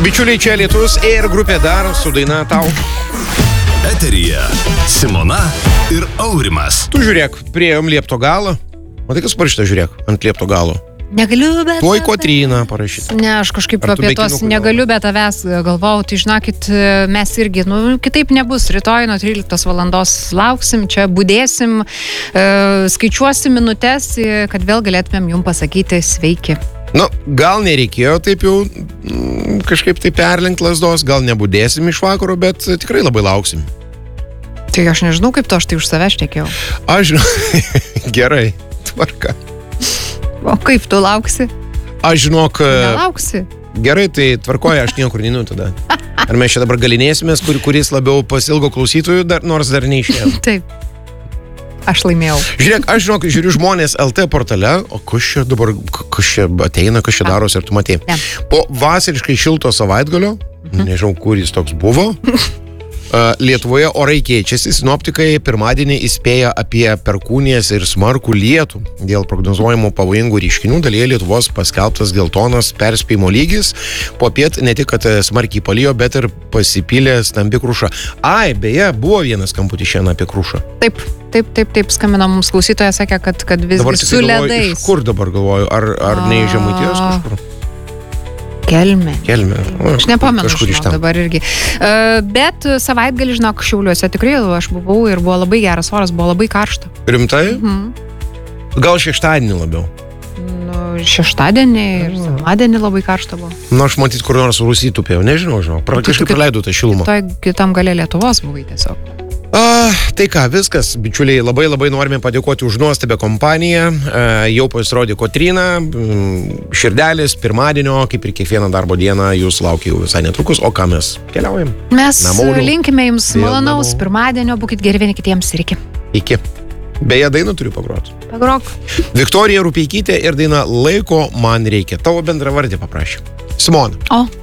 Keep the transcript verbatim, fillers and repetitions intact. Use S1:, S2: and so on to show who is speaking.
S1: Bičiuliai, čia Lietus ir grupė dar su daina tau.
S2: Eteryje Simona ir Aurimas.
S1: Tu žiūrėk, priėjom liepto galą. Matai, kas parašyta, žiūrėk, ant liepto galo.
S3: Negaliu, bet...
S1: Tuoj Kotryna parašyta.
S3: Ne, aš kažkaip
S1: Ar tu
S3: apie
S1: be
S3: tos
S1: kinukų
S3: negaliu, bet tavęs galvau, tai žinokit, mes irgi, nu, kitaip nebus. Rytoj nuo tryliktos valandos lauksim, čia budėsim, e, skaičiuosim minutes, kad vėl galėtumėm jums pasakyti sveiki.
S1: Nu, gal nereikėjo taip jau mm, kažkaip tai perlenkt lasdos, gal nebudėsim iš vakaro, bet tikrai labai lauksim.
S3: Tai aš nežinau, kaip to aš tai už save šnekėjau.
S1: Aš žinau, gerai, tvarka.
S3: O kaip tu lauksi?
S1: Aš žinok,
S3: Nelauksi.
S1: gerai, tai tvarkoja, aš niekur neinu tada. Ar mes čia dabar galinėsimės, kur, kuris labiau pasilgo klausytojų, dar, nors dar neišėjo.
S3: Taip. Aš laimėjau.
S1: Žiūrėk, aš žinok, žiūriu žmonės L T portale, o kas čia dabar, kas čia ateina, kas čia darosi, ar tu matei?
S3: Ne.
S1: Po vasariškai šilto savaitgalio, mhm. nežinau, kur jis toks buvo, Lietuvoje orai keičiasi, sinoptikai pirmadienį įspėja apie perkūnijas ir smarkų lietų. Dėl prognozuojamų pavojingų reiškinių dalyje Lietuvos paskelbtas geltonas perspėjimo lygis. Popiet ne tik, kad smarkiai palijo, bet ir pasipylė stambi kruša. Ai, beje, buvo vienas kamputis šiandien apie krušą.
S3: Taip, taip, taip, taip, skambino mums klausytoja, sakė, kad, kad visgi su ledais.
S1: Iš kur dabar galvoju, ar, ar ne iš Žemaitijos kažkur?
S3: Kelmė.
S1: Kelmė. O,
S3: aš nepamenu,
S1: kažkur iš ten.
S3: Dabar irgi. Uh, bet savaitgalį, žinok, Šiauliuose tikrai aš buvau ir buvo labai geras oras, buvo labai karšta.
S1: Rimtai?
S3: Mhm.
S1: Gal šeštadienį labiau?
S3: Nu, šeštadienį ir sekmadienį labai karšta buvo.
S1: Nu, aš matyt, kur nors Rusijai tupėjau, nežinau, žinau. Praktiškai praleidau tą šilumą.
S3: Kitoj, kitam gale Lietuvos buvai tiesiog.
S1: A, tai ką, viskas, bičiuliai, labai labai norime padėkoti už nuostabią kompaniją. A, jau pasirodė Kotryna, širdelis, pirmadienio, kaip ir kiekvieną darbo dieną, jūs laukia jau visai netrukus, o ką mes keliaujam?
S3: Mes
S1: Namauliu.
S3: linkime jums
S1: Vėl
S3: malonaus
S1: namau.
S3: pirmadienio, būkit geri vieni kitiems ir iki.
S1: Iki. Beje, dainą turiu pagroti.
S3: Pagrok.
S1: Viktorija Rupeikytė ir daina Laiko man reikia. Tavo bendravardė paprašė. Simona.
S3: O.